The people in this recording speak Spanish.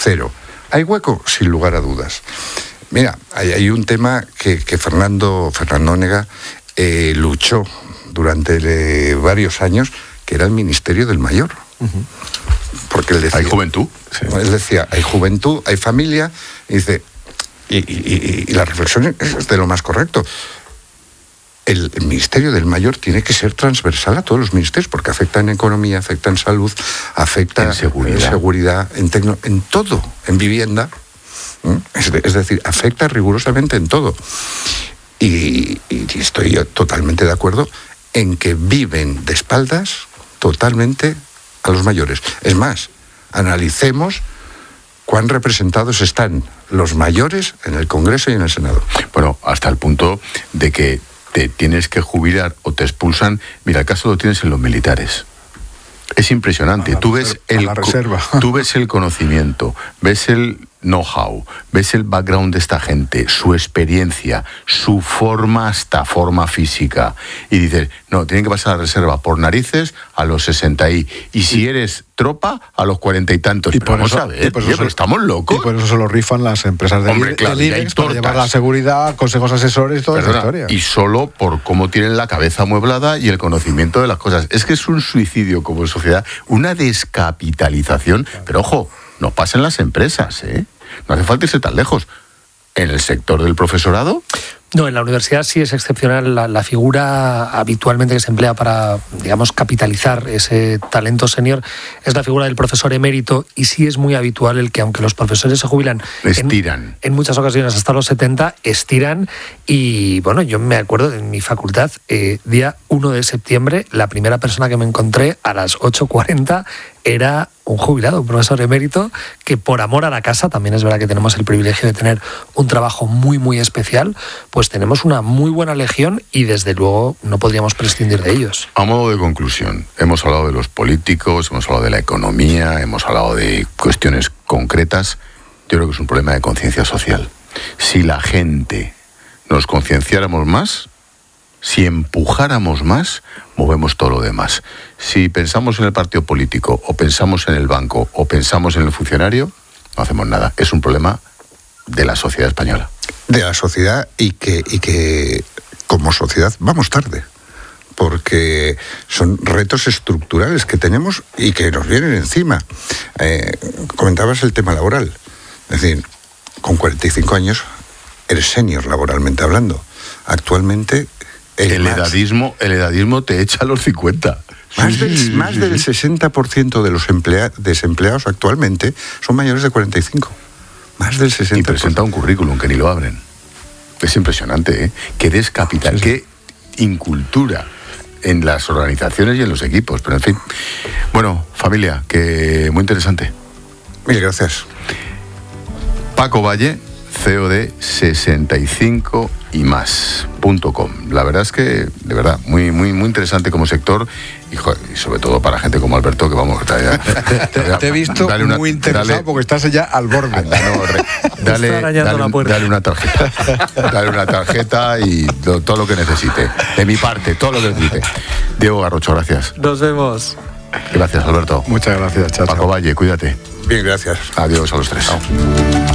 cero. ¿Hay hueco? Sin lugar a dudas. Mira, hay un tema que Fernando Onega luchó durante varios años, que era el Ministerio del Mayor. Porque él decía, ¿hay juventud? Sí. Él decía, hay juventud, hay familia, y dice, y la reflexión es de lo más correcto. El Ministerio del Mayor tiene que ser transversal a todos los ministerios, porque afecta en economía, afecta en salud, afecta en seguridad, en todo, en vivienda. Es decir, afecta rigurosamente en todo. Y estoy totalmente de acuerdo en que viven de espaldas totalmente a los mayores. Es más, analicemos cuán representados están los mayores en el Congreso y en el Senado. Bueno, hasta el punto de que te tienes que jubilar o te expulsan. Mira, el caso lo tienes en los militares. Es impresionante. Tú ves el conocimiento, ves el know-how, ves el background de esta gente, su experiencia, su forma física. Y dices, no, tienen que pasar a la reserva por narices a los 60 y si eres tropa, a los 40 y tantos. Y por eso, pero estamos locos. Y por eso se lo rifan las empresas del IBEX para llevar la seguridad, consejos asesores y toda esa historia. Y solo por cómo tienen la cabeza amueblada y el conocimiento de las cosas. Es que es un suicidio como sociedad, una descapitalización. Claro. Pero ojo, no pasa en las empresas, ¿eh? No hace falta irse tan lejos. ¿En el sector del profesorado? No, en la universidad sí es excepcional la figura habitualmente que se emplea para, digamos, capitalizar ese talento senior, es la figura del profesor emérito, y sí es muy habitual el que, aunque los profesores se jubilan estiran en muchas ocasiones hasta los 70, estiran. Y bueno, yo me acuerdo de mi facultad, día 1 de septiembre, la primera persona que me encontré a las 8:40 era un jubilado, un profesor emérito, que por amor a la casa, también es verdad que tenemos el privilegio de tener un trabajo muy, muy especial, pues tenemos una muy buena legión y desde luego no podríamos prescindir de ellos. A modo de conclusión, hemos hablado de los políticos, hemos hablado de la economía, hemos hablado de cuestiones concretas. Yo creo que es un problema de conciencia social. Si la gente nos concienciáramos más, si empujáramos más, movemos todo lo demás. Si pensamos en el partido político, o pensamos en el banco, o pensamos en el funcionario, no hacemos nada. Es un problema de la sociedad española. De la sociedad y que como sociedad vamos tarde. Porque son retos estructurales que tenemos y que nos vienen encima. Comentabas el tema laboral. Es decir, con 45 años eres senior laboralmente hablando. Actualmente el edadismo te echa a los 50. Más del 60% de los desempleados actualmente son mayores de 45. Más del 60%. Y presenta un currículum que ni lo abren. Es impresionante, ¿eh? Qué descapital, qué incultura en las organizaciones y en los equipos. Pero en fin. Bueno, familia, que muy interesante. Mil gracias. Paco Valle, CEO de 65ymas.com. La verdad es que, de verdad, muy, muy, muy interesante como sector y sobre todo para gente como Alberto, que vamos... Te he visto muy interesado porque estás ya al borde. Dale una tarjeta. Dale una tarjeta y todo lo que necesite. De mi parte, todo lo que necesite. Diego Garrocho, gracias. Nos vemos. Gracias, Alberto. Muchas gracias, chao. Paco Valle, cuídate. Bien, gracias. Adiós a los tres. Chao.